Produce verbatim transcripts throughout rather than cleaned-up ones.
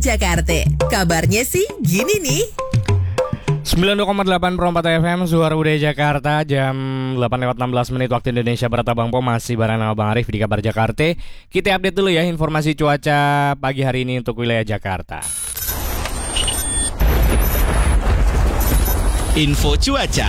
Jakarta, kabarnya sih gini nih. sembilan puluh dua koma delapan Perompat F M, Suara Budaya Jakarta, jam delapan lewat enam belas menit waktu Indonesia Barat. Abang Po masih bareng sama Bang Arif di Kabar Jakarta. Kita update dulu ya informasi cuaca pagi hari ini untuk wilayah Jakarta. Info cuaca.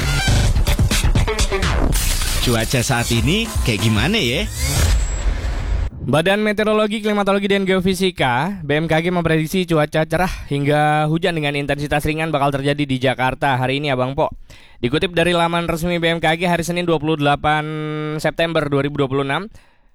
Cuaca saat ini kayak gimana ya? Badan Meteorologi, Klimatologi, dan Geofisika B M K G memprediksi cuaca cerah hingga hujan dengan intensitas ringan bakal terjadi di Jakarta hari ini, Abang Po. Dikutip dari laman resmi B M K G hari Senin dua puluh delapan September dua ribu dua puluh enam,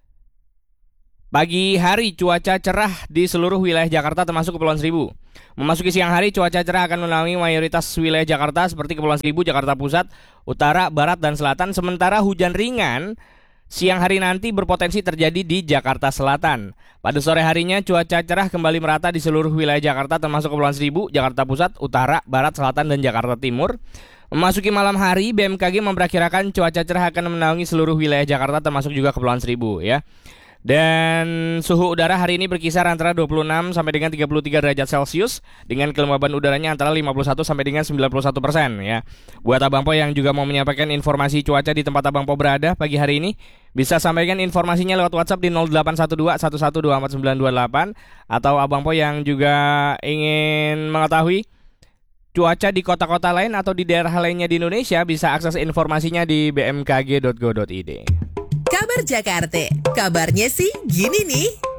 pagi hari cuaca cerah di seluruh wilayah Jakarta termasuk Kepulauan Seribu. Memasuki siang hari cuaca cerah akan menaungi mayoritas wilayah Jakarta seperti Kepulauan Seribu, Jakarta Pusat, Utara, Barat, dan Selatan. Sementara hujan ringan siang hari nanti berpotensi terjadi di Jakarta Selatan. Pada sore harinya cuaca cerah kembali merata di seluruh wilayah Jakarta termasuk Kepulauan Seribu, Jakarta Pusat, Utara, Barat, Selatan, dan Jakarta Timur. Memasuki malam hari, B M K G memperkirakan cuaca cerah akan menaungi seluruh wilayah Jakarta termasuk juga Kepulauan Seribu ya. Dan suhu udara hari ini berkisar antara dua puluh enam sampai dengan tiga puluh tiga derajat Celcius dengan kelembaban udaranya antara lima puluh satu sampai dengan sembilan puluh satu persen ya. Buat Abang Po yang juga mau menyampaikan informasi cuaca di tempat Abang Po berada pagi hari ini, bisa sampaikan informasinya lewat WhatsApp di nol delapan satu dua satu satu dua empat sembilan dua delapan, atau Abang Po yang juga ingin mengetahui cuaca di kota-kota lain atau di daerah lainnya di Indonesia bisa akses informasinya di b m k g dot go dot i d. Kabar Jakarta, kabarnya sih gini nih.